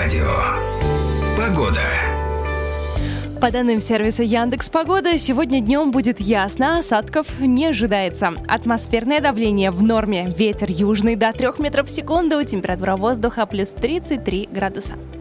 радио. Погода. По данным сервиса Яндекс.Погода, сегодня днем будет ясно, осадков не ожидается. Атмосферное давление в норме, ветер южный до 3 метров в секунду, температура воздуха плюс 33 градуса.